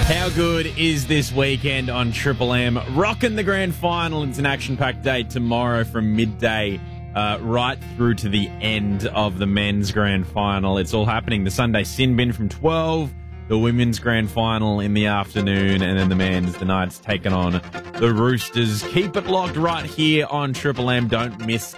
How good is this weekend on Triple M? Rocking the grand final. It's an action-packed day tomorrow from midday right through to the end of the men's grand final. It's all happening. The Sunday sin bin from 12, the women's grand final in the afternoon, and then the men's, the Knights taking on the Roosters. Keep it locked right here on Triple M. Don't miss